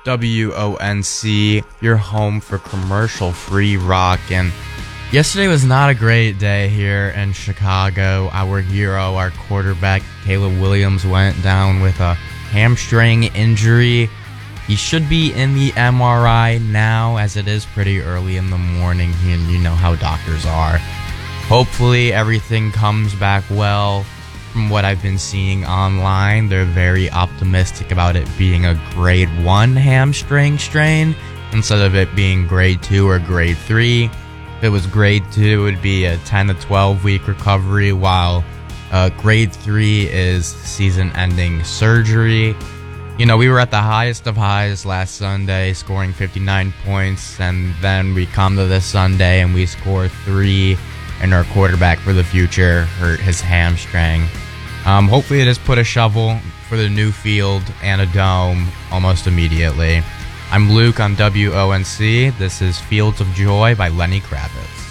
WONC, your home for commercial-free rock. And yesterday was not a great day here in Chicago. Our hero, our quarterback, Caleb Williams, went down with a hamstring injury. He should be in the MRI now, as it is pretty early in the morning, and you know how doctors are. Hopefully everything comes back well. From what I've been seeing online, they're very optimistic about it being a grade 1 hamstring strain instead of it being grade 2 or grade 3. If it was grade 2, it would be a 10 to 12 week recovery, while grade 3 is season-ending surgery. You know, we were at the highest of highs last Sunday, scoring 59 points, and then we come to this Sunday and we score 3, and our quarterback for the future hurt his hamstring. Hopefully it has put a shovel for the new field and a dome almost immediately. I'm Luke on WONC. This is Fields of Joy by Lenny Kravitz.